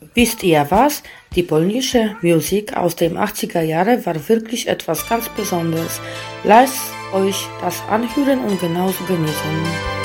Wisst ihr was? Die polnische Musik aus den 80er Jahren war wirklich etwas ganz Besonderes. Lasst euch das anhören und genauso genießen.